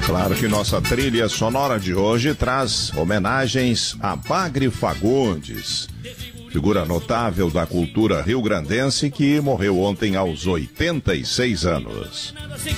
Claro que nossa trilha sonora de hoje traz homenagens a Bagre Fagundes, figura notável da cultura rio-grandense que morreu ontem aos 86 anos.